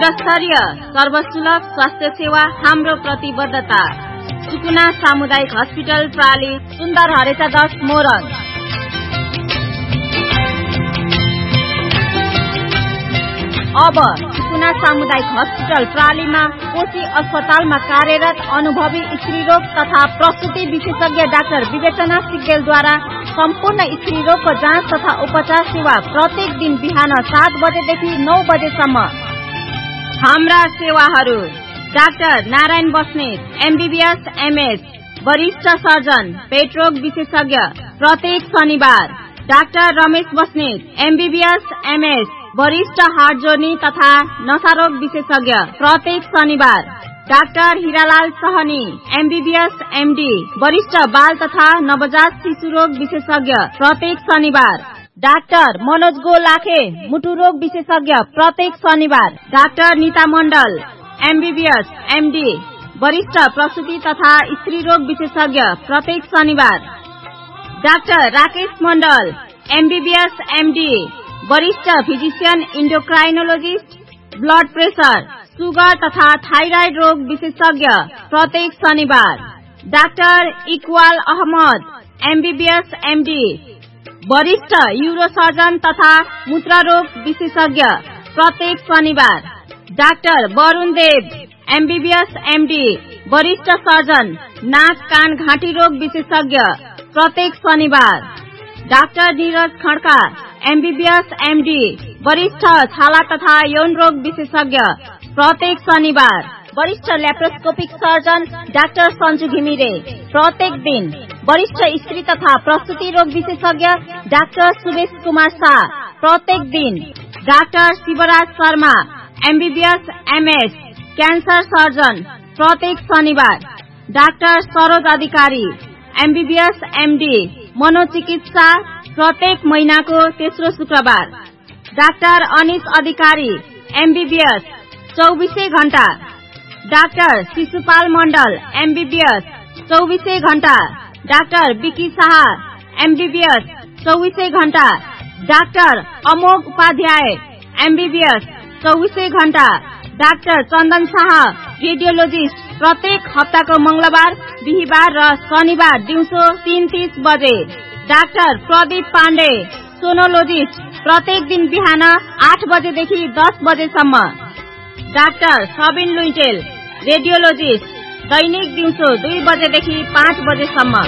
गुणस्तरीय सर्वसुलभ स्वास्थ्य सेवा हाम्रो प्रतिबद्धता। सुकुना सामुदायिक हस्पिटल प्राली, सुन्दर हरेचा 10 मोरङ। अब सुकुना सामुदायिक हस्पिटल प्रालीमा कोशी अस्पतालमा कार्यरत अनुभवी स्त्रीरोग तथा प्रसुति विशेषज्ञ डाक्टर विवेचना सिग्देलद्वारा सम्पूर्ण स्त्रीरोगको जाँच तथा उपचार सेवा प्रत्येक दिन बिहान 7 बजेदेखि 9 बजेसम्म। हाम्रा सेवाहरू: doctor Narayan Basnet MBBS MS वरिष्ठ सर्जन पेटरोग विशेषज्ञ प्रत्येक शनिबार। Doctor Ramesh Basnet MBBS MS वरिष्ठ हार्ट जोर्नी तथा नशारोग विशेषज्ञ प्रत्येक शनिबार। Doctor Hiralal Sahni MBBS MD वरिष्ठ बाल तथा नवजात शिशु रोग विशेषज्ञ प्रत्येक शनिबार। डाक्टर मनोज गोलाखे मुटु रोग विशेषज्ञ प्रत्येक शनिबार। डाक्टर नीता मण्डल MBBS MD वरिष्ठ प्रसुति तथा स्त्री रोग विशेषज्ञ प्रत्येक शनिबार। डाक्टर राकेश मण्डल MBBS MD वरिष्ठ फिजिशियन इन्डोक्राइनोलोजिस्ट ब्लड प्रेशर, सुगर तथा थाइराइड रोग विशेषज्ञ प्रत्येक शनिबार। Doctor Iqbal Ahmad MBBS MD वरिष्ठ यूरोसर्जन तथा मूत्ररोग विशेषज्ञ प्रत्येक शनिबार। डाक्टर वरुण देव MBBS MD वरिष्ठ सर्जन नाक कान घाँटी रोग विशेषज्ञ प्रत्येक शनिबार। Doctor Neeraj Khadka MBBS MD वरिष्ठ छाला तथा यौन रोग विशेषज्ञ प्रत्येक शनिबार। वरिष्ठ laparoscopic surgeon doctor Sanju Ghimire प्रत्येक दिन। वरिष्ठ स्त्री तथा प्रसुति रोग विशेषज्ञ डाक्टर सुरेश कुमार शाह प्रत्येक दिन। Doctor Shivraj Sharma MBBS MS cancer surgeon प्रत्येक शनिबार। डाक्टर सरोज अधिकारी MBBS MD मनोचिकित्सा प्रत्येक महीनाको तेस्रो शुक्रबार। डाक्टर अनिश अधिकारी MBBS 24 घण्टा। डाक्टर शिशुपाल मण्डल MBBS 24 घण्टा। डाक्टर विकी शाह MBBS 24 घण्टा। डाक्टर अमोघ उपाध्याय MBBS 24 घण्टा। डाक्टर चन्दन शाह रेडियोलोजिस्ट प्रत्येक हप्ताको मंगलबार, बिहीबार र शनिबार दिउँसो 3:30 बजे। डाक्टर प्रदीप पाण्डे सोनोलोजिस्ट प्रत्येक दिन बिहान 8 बजेदेखि 10 बजेसम्म। डाक्टर सबिन लुइटेल रेडियोलोजिस्ट दैनिक दिउँसो 2 बजेदेखि 5 बजेसम्म।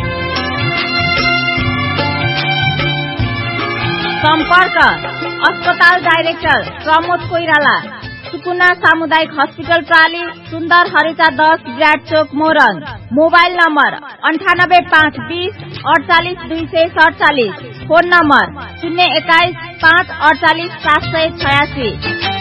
सम्पर्क: अस्पताल डाइरेक्टर प्रमोद कोइराला, सुकुना सामुदायिक हस्पिटल प्राली, सुन्दर हरेचा 10 विराट चोक Morang. Mobile number 9852 48 247। Phone number 021 5 48 786।